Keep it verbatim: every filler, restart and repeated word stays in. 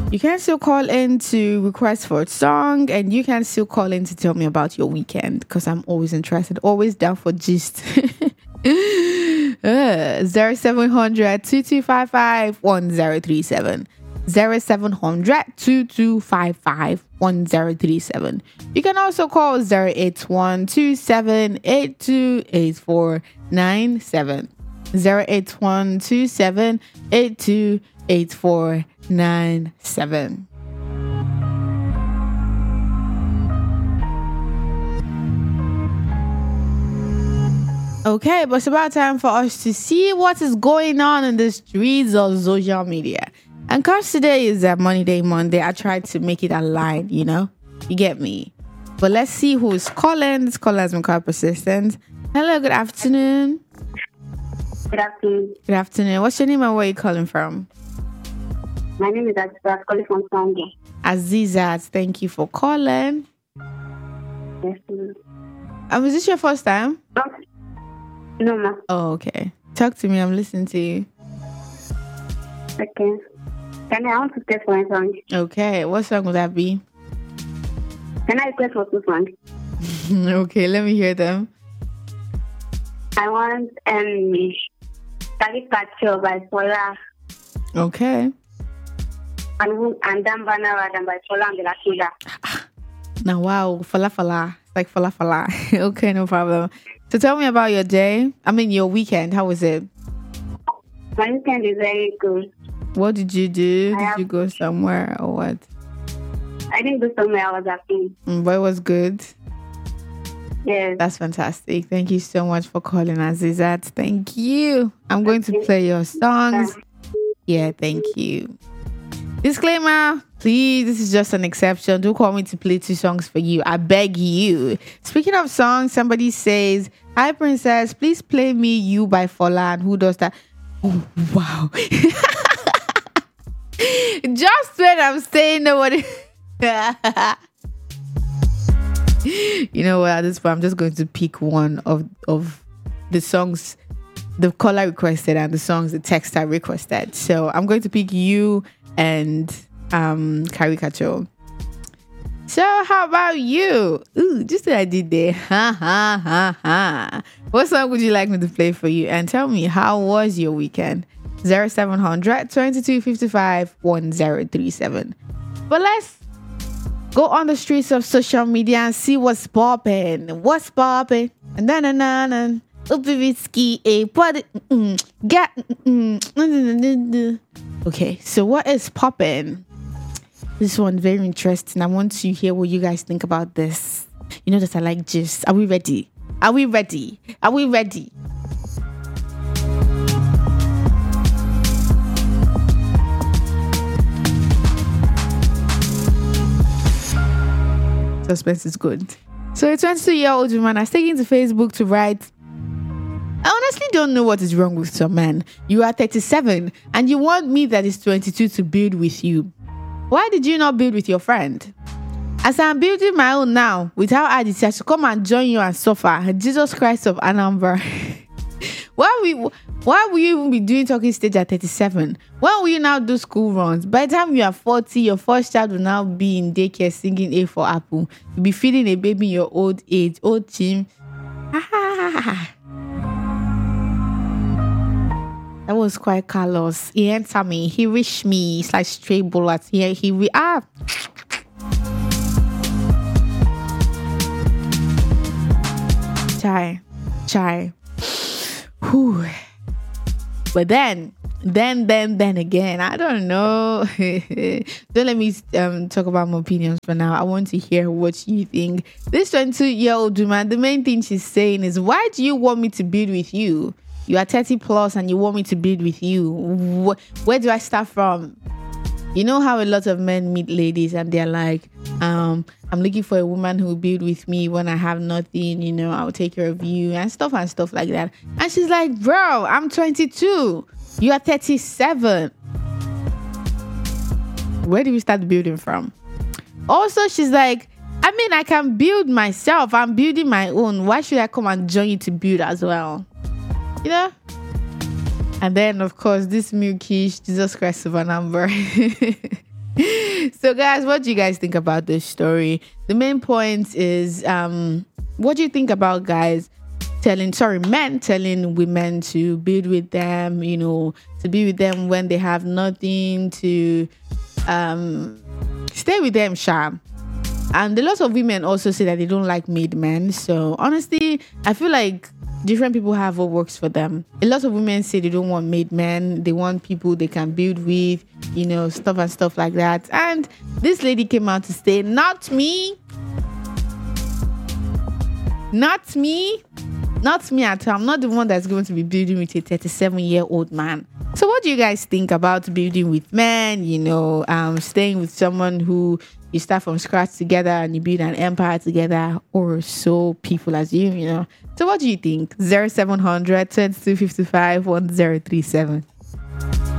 You can still call in to request for a song, and you can still call in to tell me about your weekend, because I'm always interested, always down for gist. uh, zero seven hundred two two five five one zero three seven. zero seven hundred two two five five one zero three seven. You can also call zero eight one two seven eight two eight four nine seven. zero eight one two seven eight two eight four nine seven. Okay, but it's about time for us to see what is going on in the streets of social media. And because today is a Money Day Monday, I tried to make it align, you know? You get me? But let's see who's calling. This caller has been quite persistent. Hello, good afternoon. Good afternoon. Good afternoon. What's your name and where are you calling from? My name is Azizat, calling from Sange. Azizat, thank you for calling. Yes, ma'am. Um, is this your first time? No, no, ma. Oh, okay. Talk to me. I'm listening to you. Okay. Can I, I want to request for a song? Okay. What song would that be? Can I request for two songs? Okay, let me hear them. I want um Caricature by Sola Okay. and and Dambana Radam by Sola and the Lakila. Now, wow. Falafala. It's like falafala. Okay, no problem. So tell me about your day. I mean, your weekend. How was it? My weekend is very good. What did you do? I Did have- you go somewhere or what? I didn't go somewhere. I was happy. Mm, but it was good. Yes. That's fantastic. Thank you so much for calling, Azizat. Thank you. I'm going to play your songs. Yeah, thank you. Disclaimer, please, this is just an exception. Don't call me to play two songs for you. I beg you. Speaking of songs, somebody says, hi, princess, please play me You by Falan. Who does that? Oh, wow. Just when I'm saying nobody. You know what? At this point, I'm just going to pick one of of the songs the caller requested and the songs the texter requested. So I'm going to pick You and um Caricature. So how about you? Ooh, just what I did there. Ha ha ha ha. What song would you like me to play for you? And tell me, how was your weekend? zero seven hundred two two five five one zero three seven. But let's go on the streets of social media and see what's popping. What's popping? Na na na na. Upivitsky a what? Get. Okay, so what is popping? This one very interesting. I want to hear what you guys think about this. You know that I like gist. Are we ready? Are we ready? Are we ready? Suspense is good. So a twenty-two-year-old woman has taken to Facebook to write, I honestly don't know what is wrong with some man. You are thirty-seven and you want me that is twenty-two to build with you. Why did you not build with your friend? As I'm building my own now, without I decide to come and join you and suffer, Jesus Christ of Anambra. Why we why will you even be doing talking stage at thirty-seven? When will you now do school runs? By the time you are forty, your first child will now be in daycare singing A for Apple. You'll be feeding a baby in your old age. Old Jim. That was quite callous. He answered me. He wished me. It's like stray bullets. He, he, re- ah. Chai. Chai. Whew. But then, then, then, then again, I don't know. Don't let me um, talk about my opinions for now. I want to hear what you think. This twenty-two-year-old woman, the main thing she's saying is, why do you want me to build with you? You are thirty plus and you want me to build with you. Wh- where do I start from? You know how a lot of men meet ladies and they're like, um, I'm looking for a woman who will build with me when I have nothing, you know, I'll take care of you and stuff and stuff like that. And she's like, bro, I'm twenty-two. You are thirty-seven. Where do we start building from? Also, she's like, I mean, I can build myself. I'm building my own. Why should I come and join you to build as well? You know? And then, of course, this milkish Jesus Christ of a number. So, guys, what do you guys think about this story? The main point is, um, what do you think about guys telling, sorry, men telling women to build with them, you know, to be with them when they have nothing, to um, stay with them, sharp. And a lot of women also say that they don't like made men. So honestly, I feel like different people have what works for them. A lot of women say they don't want made men. They want people they can build with, you know, stuff and stuff like that. And this lady came out to say, not me. Not me. Not me at all. I'm not the one that's going to be building with a thirty-seven-year-old man. So what do you guys think about building with men? You know, um, staying with someone who you start from scratch together and you build an empire together, or so people assume, you know. So what do you think? zero seven hundred, twenty-two fifty-five, ten three seven.